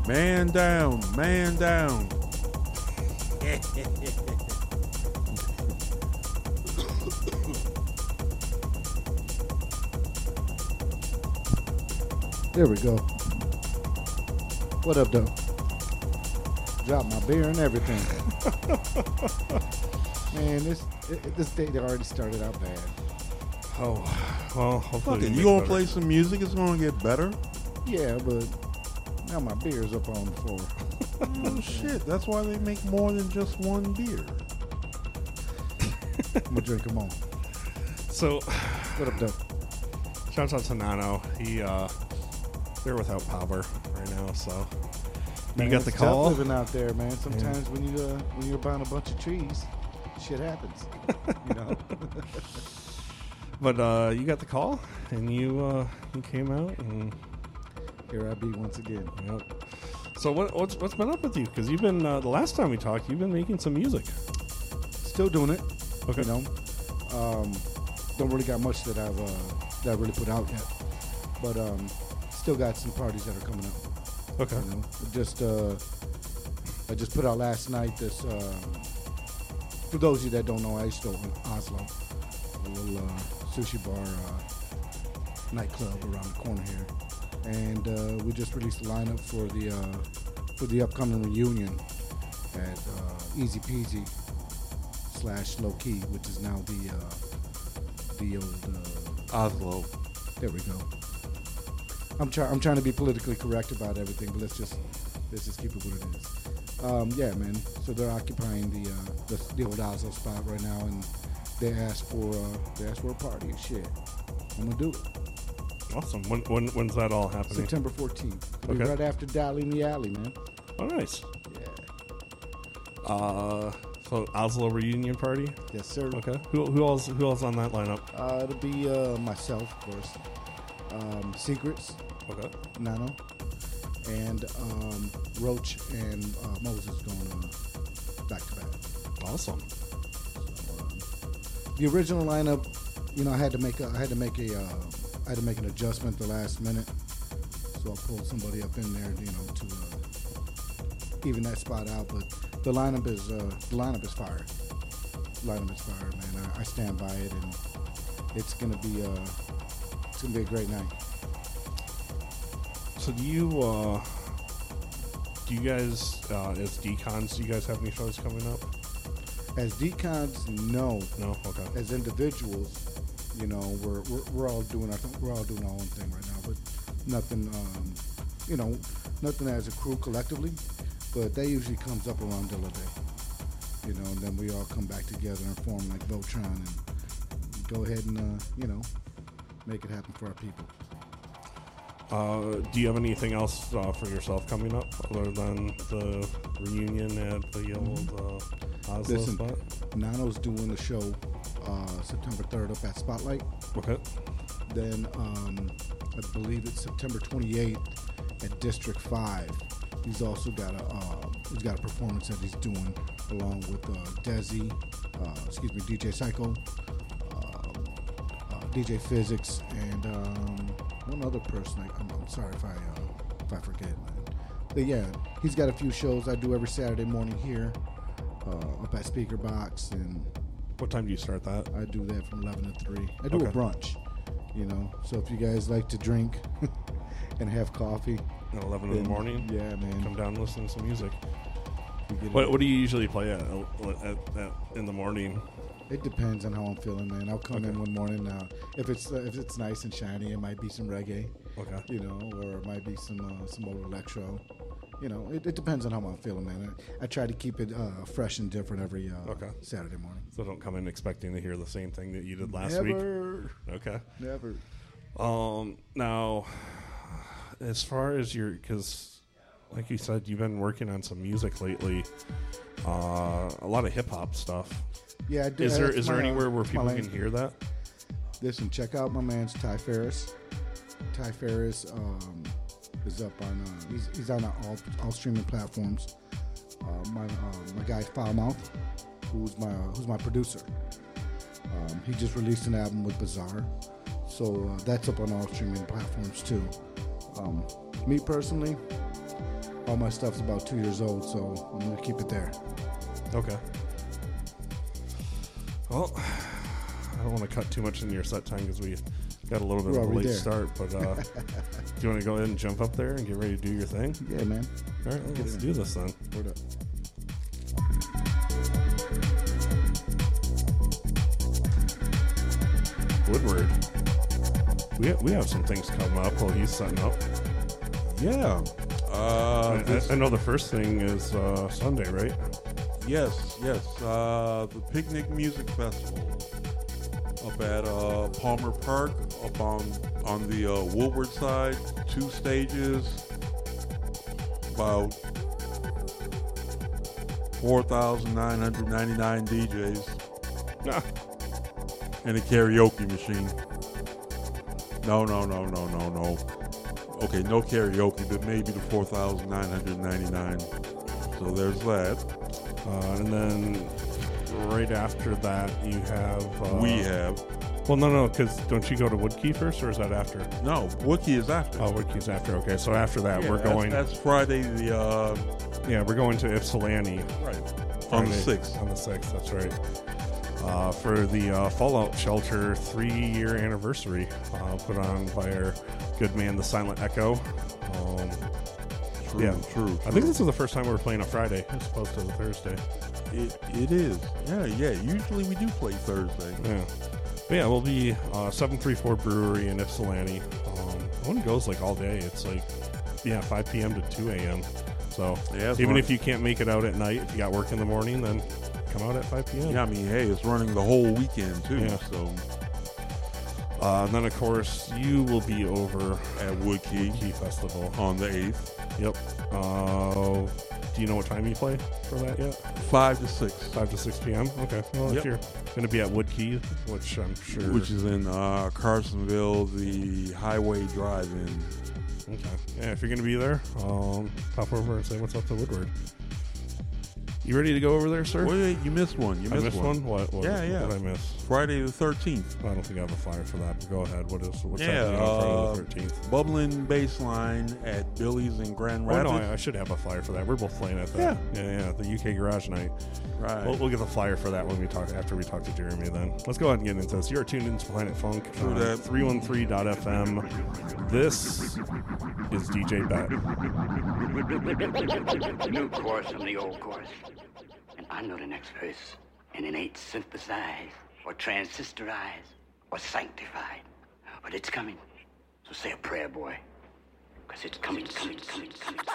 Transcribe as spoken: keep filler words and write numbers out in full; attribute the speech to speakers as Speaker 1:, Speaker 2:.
Speaker 1: Man down, man down.
Speaker 2: There we go. What up, though? Dropped my beer and everything. Man, this this day already started out bad.
Speaker 3: Oh, well, hopefully
Speaker 1: Fuck it,
Speaker 3: we
Speaker 1: you
Speaker 3: make
Speaker 1: gonna
Speaker 3: better.
Speaker 1: play some music? It's gonna get better.
Speaker 2: Yeah, but now my beer's up on the floor.
Speaker 1: Oh shit! That's why they make more than just one beer.
Speaker 2: I'm gonna drink them all.
Speaker 3: So,
Speaker 2: What up, though?
Speaker 3: shouts out to Nano. He, uh, they're without power right now, so. You
Speaker 2: Man,
Speaker 3: got the
Speaker 2: it's
Speaker 3: call?
Speaker 2: tough living out there, man. Sometimes when you uh, when you're buying a bunch of trees, shit happens. You know.
Speaker 3: But uh, you got the call, and you uh, you came out, and
Speaker 2: Here I be once again.
Speaker 3: yep. So what what's what's been up with you? Because you've been uh, the last time we talked, you've been making some music.
Speaker 2: Still doing it.
Speaker 3: Okay.
Speaker 2: You know, um, don't really got much that I've uh, that I really put out yet, but um, still got some parties that are coming up.
Speaker 3: Okay.
Speaker 2: You know, just uh, I just put out last night this. Uh, for those of you that don't know, I used to own Oslo, a little uh, sushi bar uh, nightclub around the corner here, and uh, we just released a lineup for the uh, for the upcoming reunion at uh, Easy Peasy slash Low Key, which is now the uh, the old uh,
Speaker 1: Oslo.
Speaker 2: there we go. I'm trying. I'm trying to be politically correct about everything, but let's just let's just keep it what it is. Um, yeah, man. So they're occupying the, uh, the the old Oslo spot right now, and they asked for uh, they asked for a party. Shit, I'm gonna do it.
Speaker 3: Awesome. When when when's that all happening?
Speaker 2: September fourteenth.
Speaker 3: Okay.
Speaker 2: Right after Dally in the Alley, man.
Speaker 3: Oh, nice.
Speaker 2: Yeah.
Speaker 3: Uh, so Oslo reunion party.
Speaker 2: Yes, sir.
Speaker 3: Okay. Who who else who else on that lineup?
Speaker 2: Uh, it'll be uh, myself, of course. Um, Secrets,
Speaker 3: Okay.
Speaker 2: Nano, and um, Roach and uh, Moses going uh, back to back.
Speaker 3: Awesome.
Speaker 2: The original lineup, you know, I had to make a, I had to make a, uh, I had to make an adjustment the last minute, so I pulled somebody up in there, you know, to uh, even that spot out. But the lineup is, uh, the lineup is fire. The lineup is fire, man. I, I stand by it, and it's gonna be, uh, it's gonna be a great night.
Speaker 3: So do you uh, do you guys uh, as decons? Do you guys have any shows coming up?
Speaker 2: As decons, no.
Speaker 3: No. Okay.
Speaker 2: As individuals, you know, we're we're, we're all doing our th- we're all doing our own thing right now, but nothing, um, you know, nothing as a crew collectively. But that usually comes up around Dilla Day, you know, and then we all come back together and form like Voltron and go ahead and uh, you know, make it happen for our people.
Speaker 3: Uh, do you have anything else uh, for yourself coming up other than the reunion at the old uh, Oslo
Speaker 2: Listen,
Speaker 3: spot?
Speaker 2: Nano's doing the show uh, September third up at Spotlight.
Speaker 3: Okay.
Speaker 2: Then um, I believe it's September twenty-eighth at District Five. He's also got a uh, he's got a performance that he's doing along with uh, Desi, uh, excuse me, D J Psycho, um, uh, D J Physics, and um, one other person. I, I'm, I'm sorry if I uh, if I forget. Man. But yeah, he's got a few shows I do every Saturday morning here uh, up at Speaker Box, and
Speaker 3: What time do you start that?
Speaker 2: I do that from eleven to three. I do a
Speaker 3: Okay.
Speaker 2: brunch, you know. So if you guys like to drink and have coffee,
Speaker 3: At eleven in the
Speaker 2: then-
Speaker 3: morning.
Speaker 2: yeah, man.
Speaker 3: Come down, and listen to some music.
Speaker 2: we get
Speaker 3: What
Speaker 2: it.
Speaker 3: What do you usually play at, at, at in the morning?
Speaker 2: It depends on how I'm feeling, man. I'll come in
Speaker 3: Okay.
Speaker 2: one morning. Uh, if it's uh, if it's nice and shiny, it might be some reggae,
Speaker 3: Okay.
Speaker 2: you know, or it might be some uh, some old electro. You know, it, it depends on how I'm feeling, man. I, I try to keep it uh, fresh and different every uh,
Speaker 3: Okay.
Speaker 2: Saturday morning.
Speaker 3: So don't come in expecting to hear the same thing that you did last
Speaker 2: Never,
Speaker 3: week. Okay.
Speaker 2: never.
Speaker 3: Um. Now, as far as your, because, like you said, you've been working on some music lately. Uh, a lot of hip hop stuff.
Speaker 2: Yeah, I do.
Speaker 3: Is there
Speaker 2: That's
Speaker 3: is there
Speaker 2: my, uh,
Speaker 3: anywhere where
Speaker 2: that's my
Speaker 3: people
Speaker 2: lane.
Speaker 3: can hear that?
Speaker 2: Listen, check out my man's Ty Ferris. Ty Ferris um, is up on. Uh, he's, he's on all all streaming platforms. Uh, my uh, my guy Foulmouth, who's my uh, who's my producer. Um, he just released an album with Bizarre, so uh, that's up on all streaming platforms too. Um, me personally, all my stuff's about two years old, so I'm gonna keep it there.
Speaker 3: Okay. Well, I don't want to cut too much into your set time because we got a little bit
Speaker 2: We're
Speaker 3: of a late
Speaker 2: already there.
Speaker 3: start. But uh, do you want to go ahead and jump up there and get ready to do your thing?
Speaker 2: Yeah, man.
Speaker 3: All right, let's do this then.
Speaker 2: Word up.
Speaker 3: Woodward. We ha- we have some things coming up while he's setting up.
Speaker 1: Yeah. Uh,
Speaker 3: I,
Speaker 1: this-
Speaker 3: I know the first thing is uh, Sunday, right?
Speaker 1: yes, yes. Uh, the Picnic Music Festival up at uh, Palmer Park, up on on the uh, Woodward side. Two stages, about four thousand nine hundred ninety-nine D Js,
Speaker 3: Ah,
Speaker 1: and a karaoke machine. No, no, no, no, no, no. Okay, no karaoke, but maybe the four thousand nine hundred ninety-nine. So there's that.
Speaker 3: uh, and then right after that, you have. Uh,
Speaker 1: we have.
Speaker 3: Well, no, no, because don't you go to Woodkey first, or is that after?
Speaker 1: No, Wookie is after.
Speaker 3: Oh, Woodkey's after. Okay, so after that,
Speaker 1: Yeah,
Speaker 3: we're
Speaker 1: that's-
Speaker 3: going.
Speaker 1: That's Friday, the. Uh,
Speaker 3: Yeah, we're going to Ypsilanti.
Speaker 1: right. On the
Speaker 3: Friday-
Speaker 1: sixth.
Speaker 3: On the sixth, that's right. Uh, for the uh, Fallout Shelter three-year anniversary, uh, put on by our good man, the Silent Echo. Um,
Speaker 1: True,
Speaker 3: yeah.
Speaker 1: true,
Speaker 3: I think this is the first time we're playing a Friday as opposed to the Thursday.
Speaker 1: It, it is. Yeah, yeah. Usually we do play Thursday.
Speaker 3: Yeah. But yeah, we'll be uh, seven three four Brewery in Ypsilanti. Um, one goes like all day. It's like, yeah, five p.m. to two a.m. So
Speaker 1: Yeah, it's
Speaker 3: even
Speaker 1: run-
Speaker 3: if you can't make it out at night, if you got work in the morning, then come out at five p.m.
Speaker 1: Yeah, I mean, hey, it's running the whole weekend too.
Speaker 3: Yeah.
Speaker 1: So
Speaker 3: Uh, and then, of course, you will be over
Speaker 1: at Woodkey
Speaker 3: Key Festival.
Speaker 1: on the eighth,
Speaker 3: Yep. Uh, do you know what time you play for that yet?
Speaker 1: five to six,
Speaker 3: five to six p.m.? Okay. Well, if
Speaker 1: Yep.
Speaker 3: you're going to be at Woodkey, which I'm sure.
Speaker 1: which is in uh, Carsonville, the Highway Drive-In.
Speaker 3: Okay. Yeah, if you're going to be there, um, pop over and say what's up to Woodward. You ready to go over there, sir?
Speaker 1: Wait, you missed one. You
Speaker 3: I
Speaker 1: missed,
Speaker 3: missed one? What, what,
Speaker 1: Yeah, yeah.
Speaker 3: what did I miss?
Speaker 1: Friday the thirteenth.
Speaker 3: I don't think I have a flyer for that, but go ahead. What is, what's
Speaker 1: Yeah,
Speaker 3: happening on Friday
Speaker 1: uh,
Speaker 3: the thirteenth?
Speaker 1: Bubbling Baseline at Billy's in Grand
Speaker 3: Oh,
Speaker 1: Rapids.
Speaker 3: no, I, I should have a flyer for that. We're both playing at that. Yeah, yeah, yeah the U K Garage Night.
Speaker 1: Right.
Speaker 3: We'll, we'll get the flyer for that when we talk after we talk to Jeremy. Then let's go ahead and get into this. You're tuned into Planet Funk
Speaker 1: True that.
Speaker 3: three one three dot f m. This is D J Bet.
Speaker 4: New chorus from the old chorus. And I know the next verse. And it ain't synthesized or transistorized or sanctified. But it's coming. So say a prayer, boy. Because it's coming, coming, coming, coming.